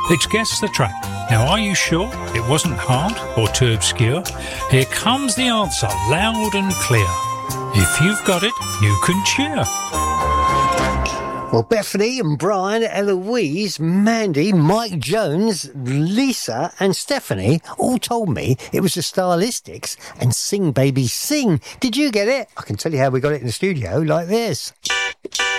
It's Guess the Track. Now, are you sure it wasn't hard or too obscure? Here comes the answer, loud and clear. If you've got it, you can cheer. Well, Bethany and Brian, Eloise, Mandy, Mike Jones, Lisa and Stephanie all told me it was the Stylistics and Sing Baby Sing. Did you get it? I can tell you how we got it in the studio, like this.